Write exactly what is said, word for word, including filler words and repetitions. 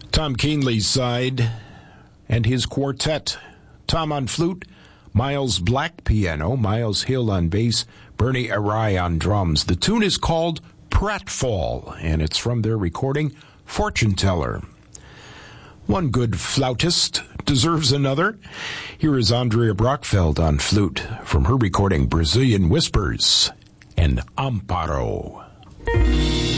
Tom Keenley's side and his quartet. Tom on flute, Miles Black piano, Miles Hill on bass, Bernie Arai on drums. The tune is called Pratfall, and it's from their recording, Fortune Teller. One good flautist deserves another. Here is Andrea Brockfeld on flute from her recording Brazilian Whispers and Amparo.